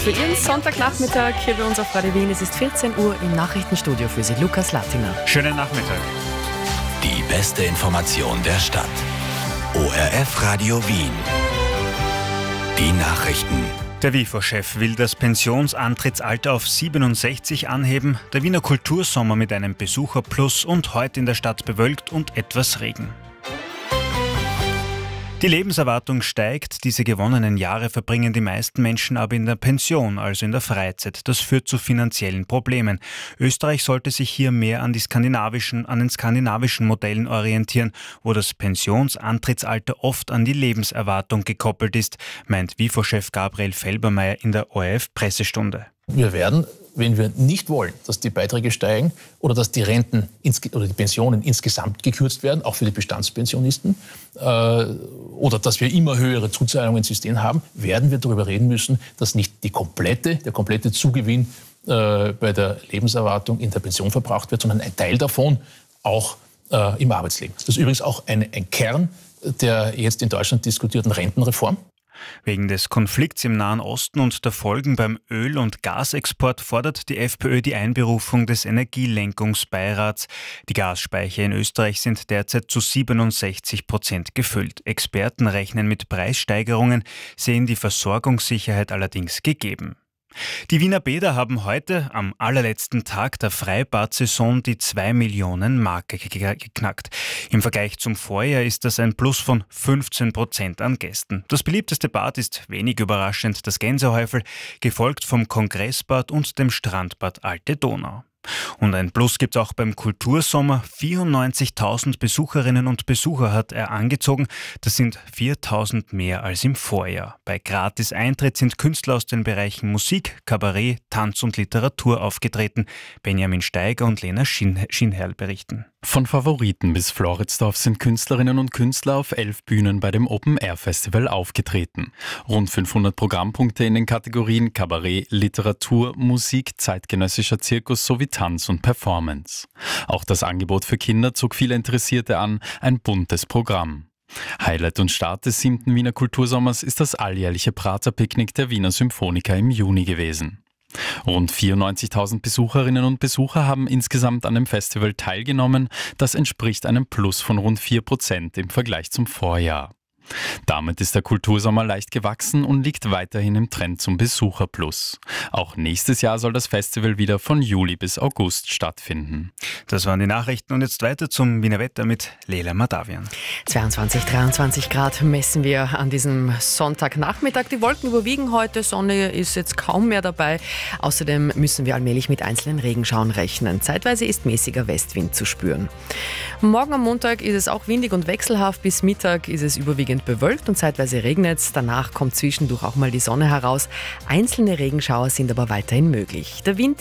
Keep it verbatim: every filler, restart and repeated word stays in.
Für Ihren Sonntagnachmittag hier bei uns auf Radio Wien. Es ist vierzehn Uhr im Nachrichtenstudio für Sie, Lukas Latimer. Schönen Nachmittag. Die beste Information der Stadt. O R F Radio Wien. Die Nachrichten. Der WIFO-Chef will das Pensionsantrittsalter auf siebenundsechzig anheben. Der Wiener Kultursommer mit einem Besucherplus und heute in der Stadt bewölkt und etwas Regen. Die Lebenserwartung steigt, diese gewonnenen Jahre verbringen die meisten Menschen aber in der Pension, also in der Freizeit. Das führt zu finanziellen Problemen. Österreich sollte sich hier mehr an, die skandinavischen, an den skandinavischen Modellen orientieren, wo das Pensionsantrittsalter oft an die Lebenserwartung gekoppelt ist, meint WIFO-Chef Gabriel Felbermayr in der O R F-Pressestunde. Wir werden, wenn wir nicht wollen, dass die Beiträge steigen oder dass die Renten oder die Pensionen insgesamt gekürzt werden, auch für die Bestandspensionisten, äh, oder dass wir immer höhere Zuzahlungen ins System haben, werden wir darüber reden müssen, dass nicht die komplette, der komplette Zugewinn äh, bei der Lebenserwartung in der Pension verbraucht wird, sondern ein Teil davon auch äh, im Arbeitsleben. Das ist übrigens auch ein, ein Kern der jetzt in Deutschland diskutierten Rentenreform. Wegen des Konflikts im Nahen Osten und der Folgen beim Öl- und Gasexport fordert die FPÖ die Einberufung des Energielenkungsbeirats. Die Gasspeicher in Österreich sind derzeit zu siebenundsechzig Prozent gefüllt. Experten rechnen mit Preissteigerungen, sehen die Versorgungssicherheit allerdings gegeben. Die Wiener Bäder haben heute, am allerletzten Tag der Freibad-Saison, die zwei Millionen Marke geknackt. Im Vergleich zum Vorjahr ist das ein Plus von fünfzehn Prozent an Gästen. Das beliebteste Bad ist wenig überraschend das Gänsehäufel, gefolgt vom Kongressbad und dem Strandbad Alte Donau. Und ein Plus gibt es auch beim Kultursommer. vierundneunzigtausend Besucherinnen und Besucher hat er angezogen. Das sind viertausend mehr als im Vorjahr. Bei Gratis-Eintritt sind Künstler aus den Bereichen Musik, Kabarett, Tanz und Literatur aufgetreten. Benjamin Steiger und Lena Schinherl berichten. Von Favoriten bis Floridsdorf sind Künstlerinnen und Künstler auf elf Bühnen bei dem Open-Air-Festival aufgetreten. Rund fünfhundert Programmpunkte in den Kategorien Kabarett, Literatur, Musik, zeitgenössischer Zirkus sowie Tanz und Performance. Auch das Angebot für Kinder zog viele Interessierte an, ein buntes Programm. Highlight und Start des siebten Wiener Kultursommers ist das alljährliche Praterpicknick der Wiener Symphoniker im Juni gewesen. Rund vierundneunzigtausend Besucherinnen und Besucher haben insgesamt an dem Festival teilgenommen. Das entspricht einem Plus von rund vier Prozent im Vergleich zum Vorjahr. Damit ist der Kultursommer leicht gewachsen und liegt weiterhin im Trend zum Besucherplus. Auch nächstes Jahr soll das Festival wieder von Juli bis August stattfinden. Das waren die Nachrichten und jetzt weiter zum Wiener Wetter mit Lela Madavian. zweiundzwanzig, dreiundzwanzig Grad messen wir an diesem Sonntagnachmittag. Die Wolken überwiegen heute, Sonne ist jetzt kaum mehr dabei. Außerdem müssen wir allmählich mit einzelnen Regenschauern rechnen. Zeitweise ist mäßiger Westwind zu spüren. Morgen am Montag ist es auch windig und wechselhaft. Bis Mittag ist es überwiegend bewölkt und zeitweise regnet es. Danach kommt zwischendurch auch mal die Sonne heraus. Einzelne Regenschauer sind aber weiterhin möglich. Der Wind